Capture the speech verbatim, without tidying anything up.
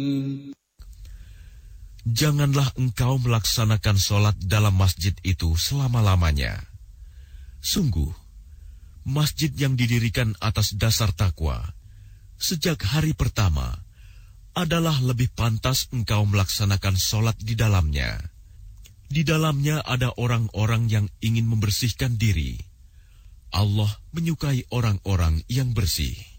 Janganlah engkau melaksanakan sholat dalam masjid itu selama-lamanya. Sungguh, masjid yang didirikan atas dasar takwa sejak hari pertama adalah lebih pantas engkau melaksanakan sholat di dalamnya. Di dalamnya ada orang-orang yang ingin membersihkan diri. Allah menyukai orang-orang yang bersih.